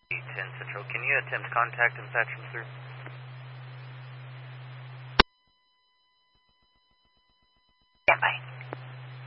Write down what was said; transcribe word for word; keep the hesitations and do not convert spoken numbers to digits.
ten Central, can you attempt contact and patch him through?